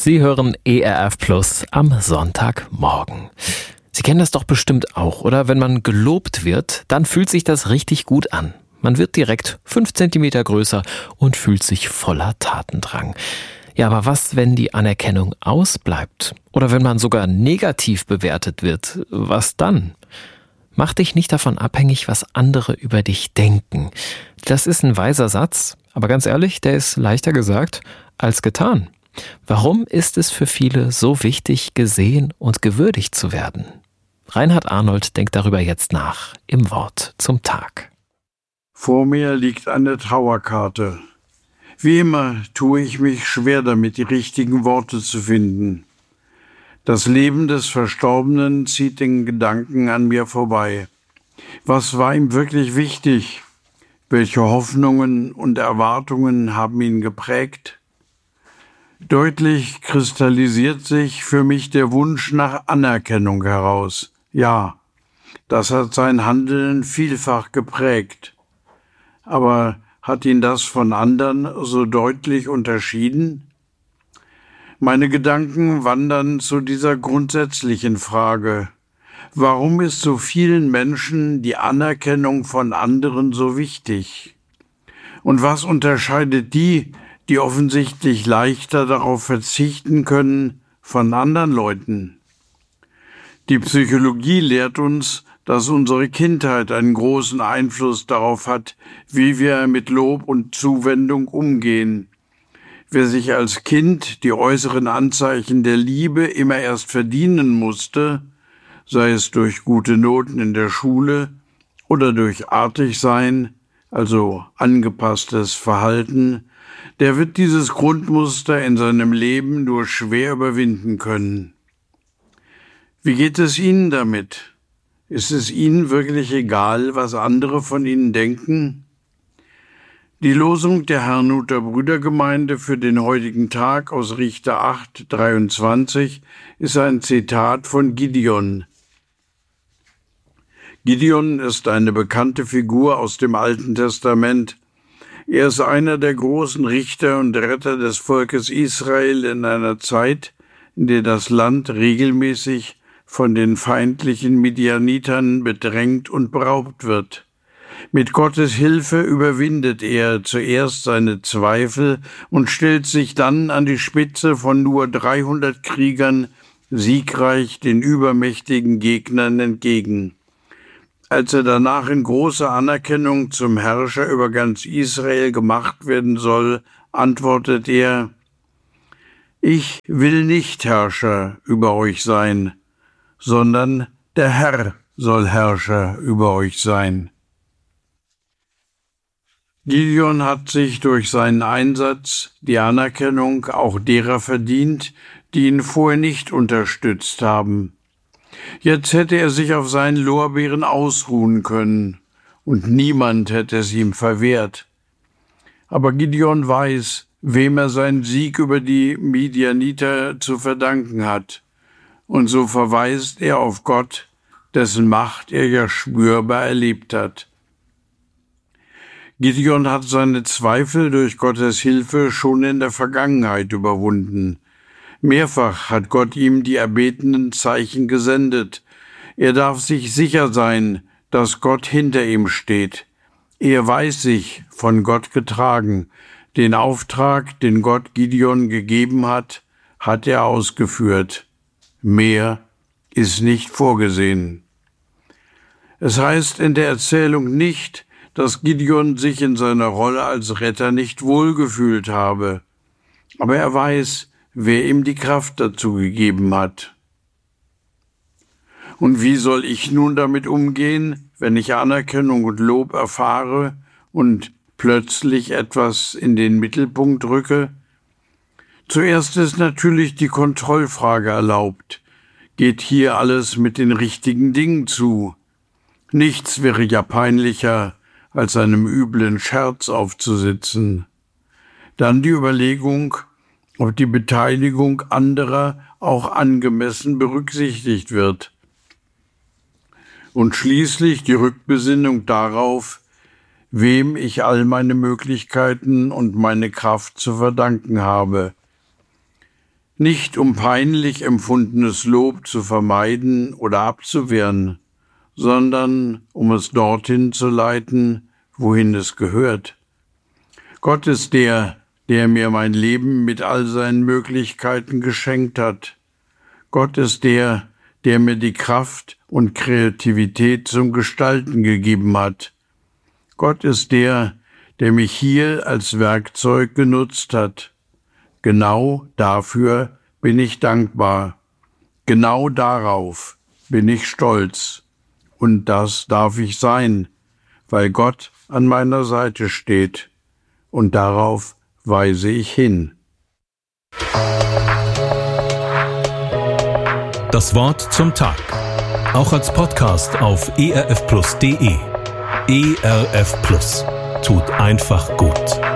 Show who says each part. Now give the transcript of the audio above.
Speaker 1: Sie hören ERF Plus am Sonntagmorgen. Sie kennen das doch bestimmt auch, oder? Wenn man gelobt wird, dann fühlt sich das richtig gut an. Man wird direkt 5 Zentimeter größer und fühlt sich voller Tatendrang. Ja, aber was, wenn die Anerkennung ausbleibt? Oder wenn man sogar negativ bewertet wird? Was dann? Mach dich nicht davon abhängig, was andere über dich denken. Das ist ein weiser Satz, aber ganz ehrlich, der ist leichter gesagt als getan. Warum ist es für viele so wichtig, gesehen und gewürdigt zu werden? Reinhard Arnold denkt darüber jetzt nach im Wort zum Tag.
Speaker 2: Vor mir liegt eine Trauerkarte. Wie immer tue ich mich schwer damit, die richtigen Worte zu finden. Das Leben des Verstorbenen zieht den Gedanken an mir vorbei. Was war ihm wirklich wichtig? Welche Hoffnungen und Erwartungen haben ihn geprägt? Deutlich kristallisiert sich für mich der Wunsch nach Anerkennung heraus. Ja, das hat sein Handeln vielfach geprägt. Aber hat ihn das von anderen so deutlich unterschieden? Meine Gedanken wandern zu dieser grundsätzlichen Frage. Warum ist so vielen Menschen die Anerkennung von anderen so wichtig? Und was unterscheidet die offensichtlich leichter darauf verzichten können, von anderen Leuten? Die Psychologie lehrt uns, dass unsere Kindheit einen großen Einfluss darauf hat, wie wir mit Lob und Zuwendung umgehen. Wer sich als Kind die äußeren Anzeichen der Liebe immer erst verdienen musste, sei es durch gute Noten in der Schule oder durch Artigsein, also angepasstes Verhalten, der wird dieses Grundmuster in seinem Leben nur schwer überwinden können. Wie geht es Ihnen damit? Ist es Ihnen wirklich egal, was andere von Ihnen denken? Die Losung der Herrnhuter Brüdergemeinde für den heutigen Tag aus Richter 8,23 ist ein Zitat von Gideon. Gideon ist eine bekannte Figur aus dem Alten Testament. Er ist einer der großen Richter und Retter des Volkes Israel in einer Zeit, in der das Land regelmäßig von den feindlichen Midianitern bedrängt und beraubt wird. Mit Gottes Hilfe überwindet er zuerst seine Zweifel und stellt sich dann an die Spitze von nur 300 Kriegern siegreich den übermächtigen Gegnern entgegen. Als er danach in großer Anerkennung zum Herrscher über ganz Israel gemacht werden soll, antwortet er: Ich will nicht Herrscher über euch sein, sondern der Herr soll Herrscher über euch sein. Gideon hat sich durch seinen Einsatz die Anerkennung auch derer verdient, die ihn vorher nicht unterstützt haben. Jetzt hätte er sich auf seinen Lorbeeren ausruhen können, und niemand hätte es ihm verwehrt. Aber Gideon weiß, wem er seinen Sieg über die Midianiter zu verdanken hat, und so verweist er auf Gott, dessen Macht er ja spürbar erlebt hat. Gideon hat seine Zweifel durch Gottes Hilfe schon in der Vergangenheit überwunden. Mehrfach hat Gott ihm die erbetenen Zeichen gesendet. Er darf sich sicher sein, dass Gott hinter ihm steht. Er weiß sich von Gott getragen. Den Auftrag, den Gott Gideon gegeben hat, hat er ausgeführt. Mehr ist nicht vorgesehen. Es heißt in der Erzählung nicht, dass Gideon sich in seiner Rolle als Retter nicht wohlgefühlt habe. Aber er weiß, wer ihm die Kraft dazu gegeben hat. Und wie soll ich nun damit umgehen, wenn ich Anerkennung und Lob erfahre und plötzlich etwas in den Mittelpunkt rücke? Zuerst ist natürlich die Kontrollfrage erlaubt. Geht hier alles mit den richtigen Dingen zu? Nichts wäre ja peinlicher, als einem üblen Scherz aufzusitzen. Dann die Überlegung, ob die Beteiligung anderer auch angemessen berücksichtigt wird. Und schließlich die Rückbesinnung darauf, wem ich all meine Möglichkeiten und meine Kraft zu verdanken habe. nicht um peinlich empfundenes Lob zu vermeiden oder abzuwehren, sondern um es dorthin zu leiten, wohin es gehört. Gott ist der mir mein Leben mit all seinen Möglichkeiten geschenkt hat. Gott ist der mir die Kraft und Kreativität zum Gestalten gegeben hat. Gott ist der mich hier als Werkzeug genutzt hat. Genau dafür bin ich dankbar. Genau darauf bin ich stolz. Und das darf ich sein, weil Gott an meiner Seite steht. Und darauf weise ich hin.
Speaker 3: Das Wort zum Tag. Auch als Podcast auf erfplus.de. ERF Plus. Tut einfach gut.